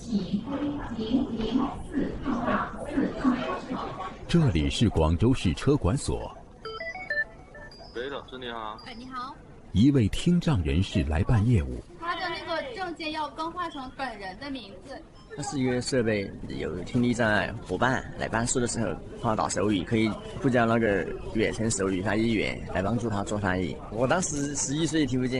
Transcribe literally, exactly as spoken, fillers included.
这里是广州市车管所。 喂，老师你好。 哎，你好。 一位听障人士来办业务。 他的那个证件要更换成本人的名字。 它是一个设备，有听力障碍伙伴来办事的时候，他打手语可以呼叫那个远程手语翻译员来帮助他做翻译。我当时十一岁听不见。